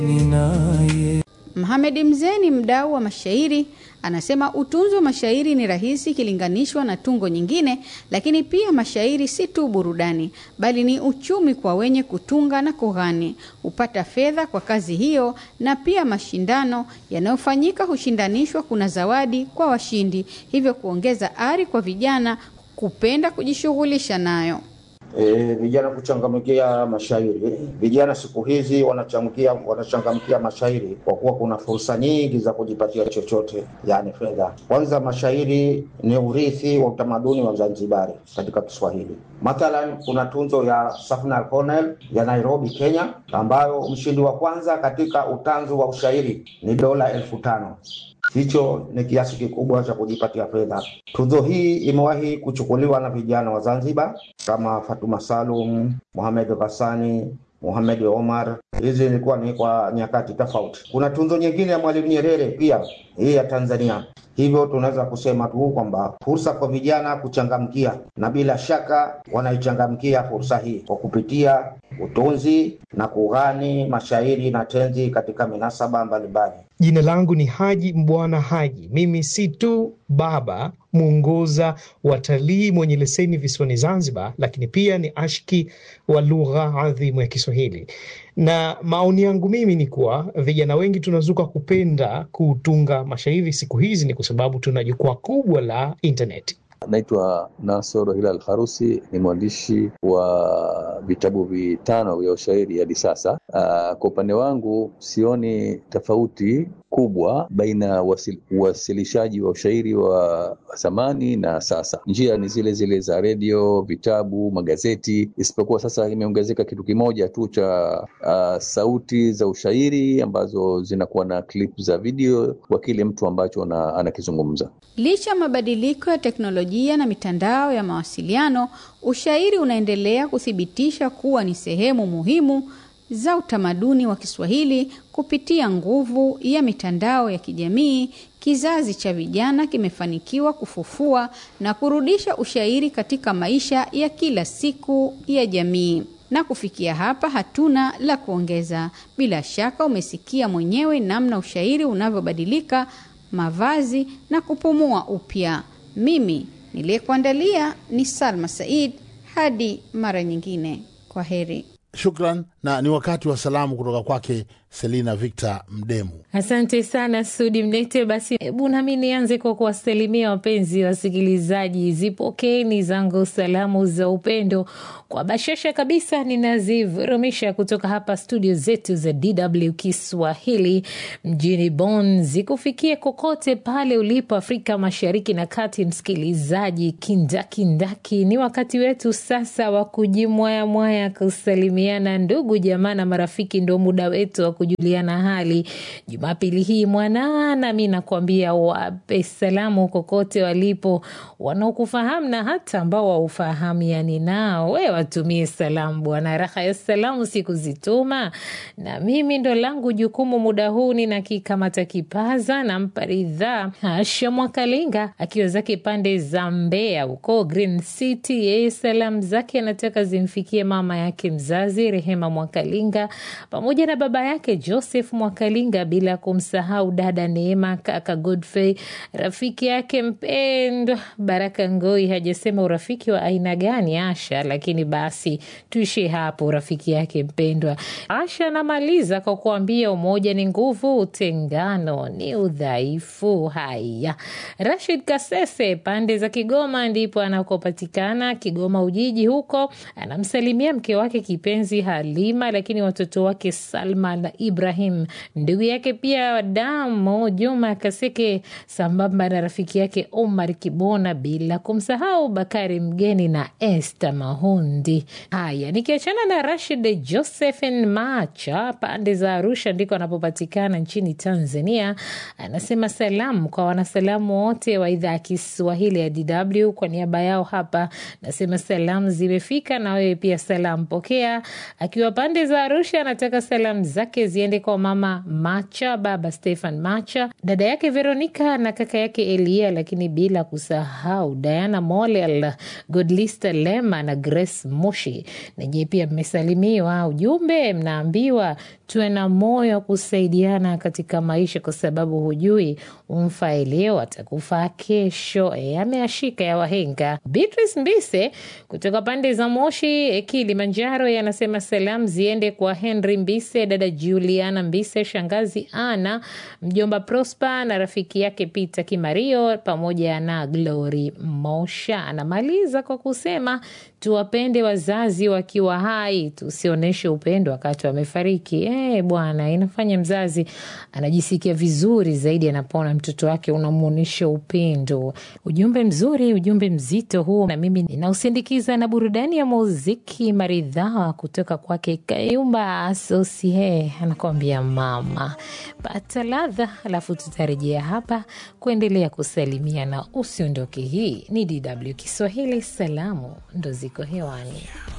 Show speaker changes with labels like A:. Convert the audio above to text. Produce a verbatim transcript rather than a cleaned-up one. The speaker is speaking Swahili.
A: Mohamed Mzee ni mdau wa mashairi, anasema utunzi wa mashairi ni rahisi kilinganishwa na tungo nyingine, lakini pia mashairi si tu burudani, bali ni uchumi kwa wenye kutunga na kughani. Upata fedha kwa kazi hiyo, na pia mashindano yanayofanyika hushindanishwa, kuna zawadi kwa washindi, hivyo kuongeza ari kwa vijana kupenda kujishughulisha nayo.
B: E, vijana kuchangamkia mashairi. Vijana siku hizi wanachangamkia wanachangamkia mashairi kwa kuwa kuna fursa nyingi za kujipatia chochote, yani fedha. Kwanza, mashairi ni urithi wa utamaduni wa Zanzibar katika Kiswahili. Mathalan, kuna tunzo ya Safna Cornell ya Nairobi, Kenya, ambayo mshindi wa kwanza katika utanzu wa ushairi ni dola elfu tano. Hicho ni kiasi kikubwa cha kujipatia fedha. Tuzo hii imewahi kuchukuliwa na vijana wa Zanzibar kama Fatuma Salum, Mohamed Ghassani, Mohamed Omar. Hizi ilikuwa ni kwa nyakati tofauti. Kuna tunzo nyingine ya Mwalimu Nyerere pia, hii ya Tanzania. Hivyo tunaweza kusema tu kwamba fursa kwa vijana kuchangamkia, na bila shaka wanaichangamkia fursa hii kwa kupitia utunzi na kughani mashairi na tenzi katika minasaba mbalimbali.
C: Jina langu ni Haji Mbwana Haji. Mimi si tu baba muongoza watalii mwenye leseni visiwani Zanzibar, lakini pia ni ashiki wa lugha adhimu ya Kiswahili. Na maoni yangu mimi ni kuwa vijana wengi tunazuka kupenda kutunga mashairi siku hizi ni kwa sababu tuna jukwaa kubwa la internet.
D: Naitwa Nasoro Hilal Harusi, ni mwandishi wa vitabu vitano vya ushairi hadi sasa. Uh, kwa upande wangu sioni tofauti kubwa baina ya wasil, wasilishaji wa ushairi wa zamani na sasa. Njia ni zile zile za radio, vitabu, magazeti, isipokuwa sasa imeongezeka kitu kimoja tu cha uh, sauti za ushairi ambazo zinakuwa na clip za video kwa kile mtu ambacho anakizungumza.
A: Licha mabadiliko ya teknolojia na mitandao ya mawasiliano, ushairi unaendelea kuthibitisha kuwa ni sehemu muhimu za utamaduni wa Kiswahili. Kupitia nguvu ya mitandao ya kijamii, kizazi cha vijana kimefanikiwa kufufua na kurudisha ushairi katika maisha ya kila siku ya jamii. Na kufikia hapa hatuna la kuongeza. Bila shaka umesikia mwenyewe namna ushairi unavyobadilika mavazi na kupumua upya. Mimi niliyekuandalia ni Salma Said. Hadi mara nyingine, kwa heri.
E: Shukran, na ni wakati wa salamu kutoka kwake Selina Victor Mdemu.
F: Asante sana Sudi Mnete. Basi hebu nami nianze kwa kuwasalimia wapenzi wasikilizaji. Zipokeni zangu salamu za upendo kwa bashasha kabisa, ninazivurumisha kutoka hapa studio zetu za D W Kiswahili mjini Bonn. Zikufikie kokote pale ulipo Afrika Mashariki na Kati. Msikilizaji kindaki ndaki, ni wakati wetu sasa wa kujimwaya mwaya, kusalimiana ndugu jamaa na marafiki. Ndo muda wetu wa kujuliana hali Jumapili hii mwanana. Mimi nakwambia wape salamu kokote walipo, wanaokufahamu na hata ambao waufahamu, yani nao wewe watumie salamu bwana. Raha ya salamu siku zituma, na mimi ndo langu jukumu muda huu. Nina kikamata kipaza na mparidha Asha Mwakalinga akiwa zake pande za Mbeya huko Green City. Yeye salamu zake anataka zimfikie mama yake mzazi Rehema Mwakalinga pamoja na baba yake Joseph Mwakalinga, bila kumsahau dada Neema, kaka Godfrey, rafiki yake mpendwa Baraka Ngoi. Hajasema urafiki wa aina gani Asha, lakini basi tuishi hapo, urafiki yake mpendwa. Asha namaliza kwa kuambia umoja ni nguvu, utengano ni udhaifu. Haya, Rashid Kasese pande za Kigoma ndipo anakopatikana, Kigoma Ujiji huko. Anamsalimia mke wake kipenzi Halima, lakini watoto wake Salma na Ibrahim, ndugu yake pia Damo Juma Kaseke, sambamba na rafiki yake Omar Kibona, bila kumsahau Bakari Mgeni na Esther Mahundi. Haya, nikiachana na Rashid Josephine Macha pande za Arusha ndiko anapopatikana nchini Tanzania, anasema salamu kwa wanasalamu wote wa idhaa ya Kiswahili ya D W. Kwa niaba yao hapa nasema salamu zimefika, na wewe pia salamu pokea. Akiwa pande za Arusha anataka salamu zake ziende kwa mama Macha, baba Stefan Macha, dada yake Veronica na kaka yake Elia, lakini bila kusahau Diana Molel, Godlista Lema na Grace Moshi. Na nyie pia mmesalimiwa. Ujumbe mnaambiwa tuwe na moyo wa kusaidiana katika maisha, kwa sababu hujui umfae leo atakufa kesho. E, ameashika ya wahenga. Beatrice Mbise kutoka pande za Moshi, Kilimanjaro, yanasema salamu ziende kwa Henry Mbise, dada Juliana Mbise, shangazi Ana, mjomba Prosper na rafiki yake Peter Kimario pamoja na Glory Mosha. Anamaliza kwa kusema tuwapende wazazi wakiwa hai, tusioneshe upendo wakati wamefariki. Eh bwana, inafanya mzazi anajisikia vizuri zaidi anapoona mtoto wake unamuonesha upendo. Ujumbe mzuri, ujumbe mzito huu, na mimi ninausindikiza na burudani ya muziki maridhawa kutoka kwake Kayumba Asosie, anakuambia mama. Pata ladha, alafu tutarejea hapa kuendelea kusalimia na usiondoke. Hii ni D W Kiswahili, salamu ndo ziko hewani.